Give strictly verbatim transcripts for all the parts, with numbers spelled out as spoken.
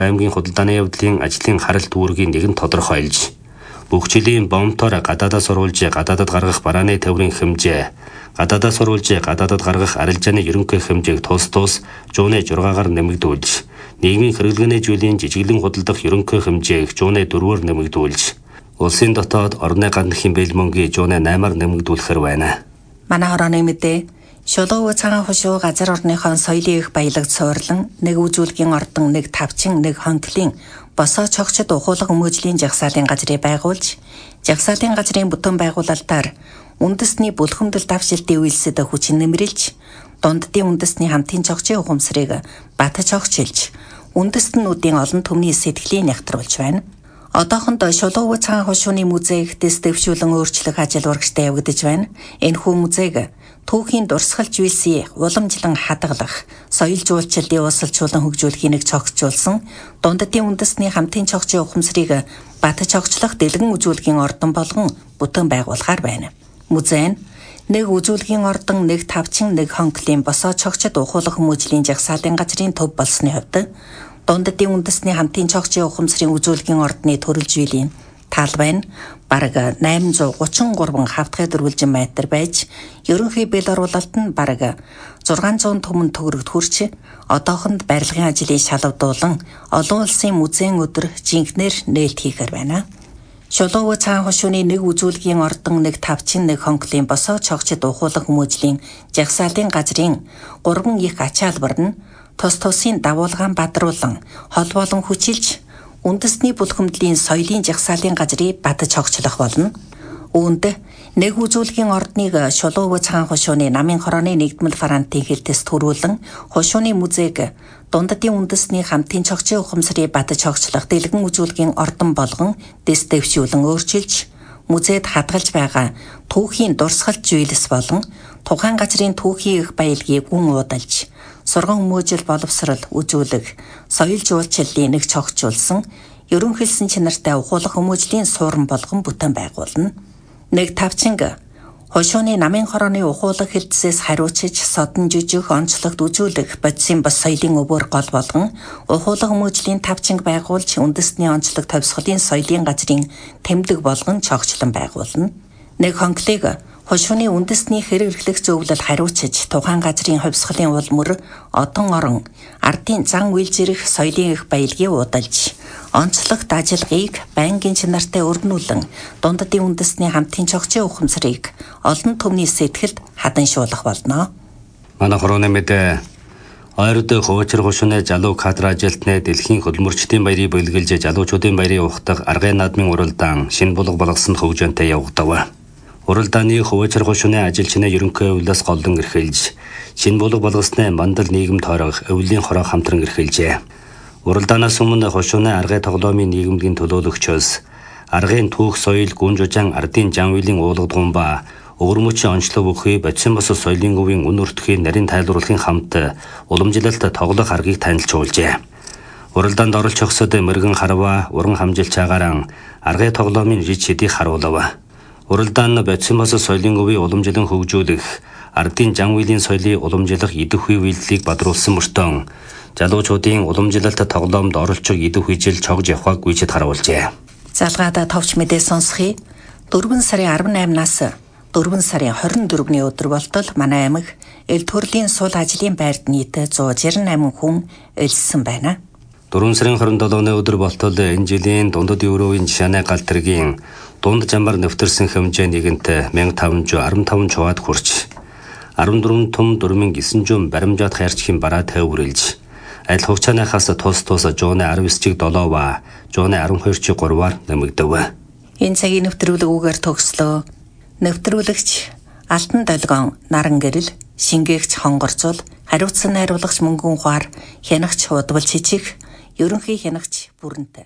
аймгийн худалдааны явдлын ажлын харалт үүргийг нэгэн тодорхойлж, бүх жилийн бомтоор гадаадаас оруулж гадаадад гаргах барааны тээврийн хэмжээ, гадаадаас оруулж гадаадад гаргах арилжааны ерөнхий хэмжээг тус тус жууны жургаагаар нэмэгдүүлж, нийгмийн хэрэглээний жилийн жижиглэн худалдах ерөнхий хэмжээг жууны дөрвөөр нэмэгдүүлж, улсын дотоод орны гандахийн бэл мөнгийг жууны наймаар нэмэгдүүлэхэр байна. Манай хорооны мэдээ Шулууг цагаан хошуу газар орныхон соёлын их баялаг цуурлан нэг үзүүлгийн ордон нэг тавчин нэг хонклын босоо цогцод ухуулга хүмүүжлийн жагсаалын газрыг байгуулж, жагсаалын газрын бүтэн байгуулалтаар үндэсний бүлхэмдэл давшилтын үйлсэд хүчин нэмрэлж, дунддын үндэсний хамтын цогцын ухамсарыг батж огчилж, үндэстнүүдийн олон түмний сэтгэлийг нягтруулж байна. Одоохондоо Шулууг цагаан хошууны музейг дэс дэвшүүлэн өөрчлөх ажил урагштай явагдаж байна. Энэхүү музейг түүхийн дурсгалж үйлсийг уламжлан хадгалах, соёл жуулчлалын уусалжуулан хөгжүүлэхийг нэг цогцолсон, дунддын үндэсний хамтын цогцын ухамсарыг батж огчлох дэлгэн үзүүлгийн ордон болгон бүтэн байгуулахаар байна. Музей нь нэг үзүүлгийн ордон, нэг тавчин, нэг хонклын босоо цогцод ухуулах хүмүүжлийн жагсаалын газрын төв болсны хувьд дунддын үндэсний хамтын цогцын ухамсарын үзүүлгийн ордны төрөлжүүлэн талбай нь бараг найман зуун гучин гурван хавтгай дөрвөлжин метр байж, ерөнхий бэл оруулалт нь бараг зургаан зуун түмэн төгрөгт хүрч, одоохонд барилгын ажлыг шалгадуулан олон улсын музейн өдөр жинхнэр нээлт хийхээр байна. Шулууг цагаан хошууны нэг үзүүлгийн ордон, нэг тавчин, нэг хонклын босоо цогцод ухуулах хүмүүжлийн жагсаалын газрын гурван их ачаалбар нь тус тусын дагуулгаан бадруулан хол болон хүчилж, үндэсний бүлхэмдлийн соёлын жагсаалын газрыг батж огчлох болно. Үүнд нэг үзүүлгийн ордныг Шулууг цагаан хошууны намын хорооны нэгдмэл франтын хэлтэс төрүүлэн хошууны музейг дунддын үндэсний хамтын цогцын ухамсарыг батж огчлох дэлгэн үзүүлгийн ордон болгон дэс дэвшүүлэн өөрчилж, музейд хадгалж байгаа түүхийн дурсгалж зүйлс болон тухайн газрын түүхийн их баялагийг гүн уудалж, сурган хүмүүжил боловсрал үзүүлэх, соёл жуулчлалын нэг цогцолсон, ерөнхийлсөн чанартай ухуулах хүмүүжлийн суурин болгон бүтэн байгуулна. Нэг тавчинг хошууны намын хорооны ухуулах хэлтсээс хариуцж содон жижиг онцлогт үзүүлэх бодисын бас соёлын өвөр гол болгон ухуулах хүмүүжлийн тавчинг байгуулж, үндэсний онцлог товсголын соёлын газрын тэмдэг болгон цогцлон байгуулна. Нэг хонклыг хошууны үндэсний хэрэг эрхлэх зөвлөл хариуцж, тухайн газрын хувьсгалын уул мөр, одон орон, ардын зан үйл зэрэг соёлын их баялагийг удалж, онцлогт ажиллагааг байнгын чанартай өргнүүлэн, дунддын үндэсний хамтын цогцын ухамсарыг олон түмний сэтгэлд хаданшуулах болно. Манай хорооны мэдээ ойрд хуучир хошууны залуу кадр ажилтны дэлхийн хөдөлмөрчдийн баярыг бэлгэлж, залуучуудын баярыг ухтах аргын наадмын уралдаан шинэ булга болгосон хөгжөөнтэй явагдав. Уралдааны хуучир хошууны ажилчны ерөнхий өвлөөс голдон эрхэлж, шинэ булга болгосны мандал нийгэм тойрох өвлийн хороо хамтран эрхэлжээ. Уралдаанаас өмнө хошууны аргын тоглоомын нийгэмдгийн төлөөлөгчөөс аргын түүх соёл гүн жужаан ардын жанвилийн уулгадгун ба өвөрмөчийн онцлог бүхий бодисын бос соёлын өвийн үн өртгийг нарийн тайлбарлахын хамт уламжлалт тоглох аргыг танилцуулжээ. Уралдаанд оролч өгсөд мэрэгэн харва уран хамжилт чагаран аргын тоглоомын жиж шидийг харуулв. Уралдаан бодисын бос соёлын өвийн уламжлан хөгжүүлэх, ардын жанвилийн соёлыг уламжлах идэх үе үйлдэлийг бадруулсан мөртөө залуучуудын уламжлалт тоглоомд оролцох идэх үежил цогж явхаг гүйцэд харуулжээ. Залгаада товч мэдээ сонсхий. дөрвөн сарын арван наймнаас дөрвөн сарын хорин дөрөвний өдөр болтол манай аймаг эл төрлийн сул ажлын байрд нийт зуун жирэн восемь хүн элссэн байна. дөрвөн сарын хорин долооны өдөр болтол энэ жилийн дундад евровын жишааны гал тэргийн дунд жамбар нэвтэрсэн хэмжээ нэгэнт мянга таван жүз арван таван чуваад хүрч арван дөрвөн том дөрвөн гисэн жүн баримжаад хайрчхийн бараа төвөрлж аль хугацааныхаас тус тус жууны арван девять чиг долоо ба жууны арван хоёр чиг гурваар нэмэгдэв. Энэ цагийн нэвтрүүлэг үгээр төгслөө. Нэвтрүүлэгч Алтан долгион наран гэрэл, шингээгч хонгорцол, хариуцсан найруулагч мөнгөн ухаар, хянагч удвал чичиг, ерөнхий хянагч бүрэнтэй.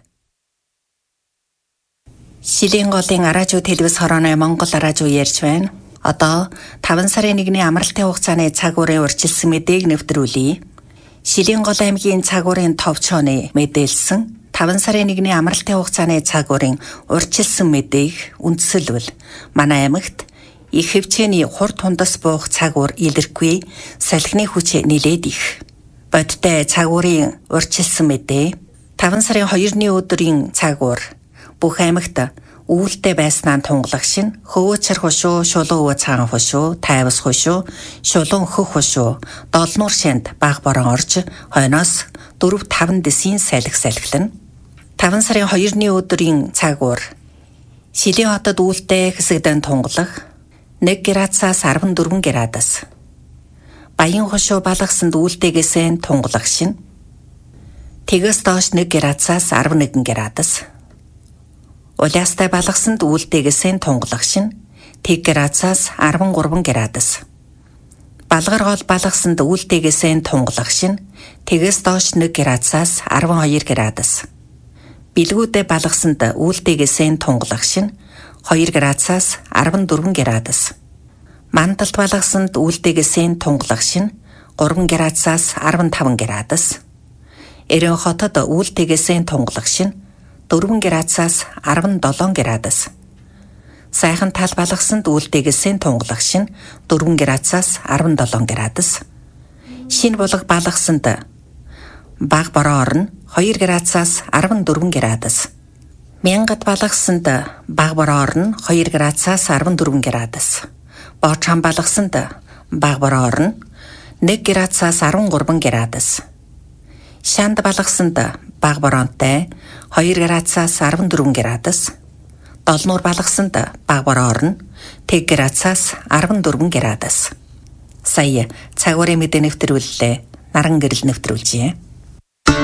Шилийн голын араажуу телевиз хорооны Монгол араажуу ярьж байна. Одоо таван сарын нэгний амралтын хугацааны цагуурын урьдчилсан мэдээг нэвтрүүлье. Шилийн гол аймгийн цагуурын товчооны мэдээлсэн таван сарын нэгний амралтын хугацааны цагуурын урьдчилсан мэдээг үндсэлвэл манай аймагт их хэмжээний хурд тундас буух цагуур илэрхгүй, салхины хүч нэлээд их. Бодтой цагуурын урьдчилсан мэдээ таван сарын хоёрны өдрийн цагуур бүх аймагт үүлдээ байснаа тунгалах шин хөвөөчр хошуу, шулуун өвөө цагаан хошуу, тайвас хошуу, шулуун хөх хошуу, долнуур шанд баг борон орж хойноос дөрв таван дэсийн салхи салхилна. таван сарын хоёрны өдрийн цагуур Шилийн хотод үүлдээ хэсэгдэн тунгалах нэг градусаас арван дөрвөн градус. Баян хошуу балгасанд үүлдээгээсээ тунгалах шин тэгээс доош нэг градусаас арван нэгэн градус. Улаастай балгасанд үүлдээгээсээ тунгалах шин тэг градусаас арван гурван градус. Балгар гол балгасанд үүлдээгээсээ тунгалах шин тэгээс доош нэг градусаас арван хоёр градус. Билгүүдээ балгасанд үүлдээгээсээ тунгалах шин хоёр градусаас арван дөрвөн градус. Мандалт балгасанд үүлдээгээсээ тунгалах шин гурван градусаас арван таван градус. Эрен хотод үүлдээгээсээ тунгалах шин дөрвөн градусаас арван долоон градус. Сайхан тал балгасанд үүлдээгээсээ тунгалах шин дөрвөн градусаас арван долоон градус. Шин булаг балгасанд баг бороо орно хоёр градусаас арван дөрвөн градус. Мянгат балгасанд баг бороо орно хоёр градусаас арван дөрвөн градус. Боочхан балгасанд баг бороо орно нэг градусаас арван гурван градус. Шанд балгасанд баг бороонтой хоёр градусаас арван дөрвөн градус. Долнуур балгасанд баг бороо орно тэг градусаас арван дөрвөн градус. Сая цагуурын мэдээ нэвтрүүллээ. Наран гэрэл нэвтрүүлжээ.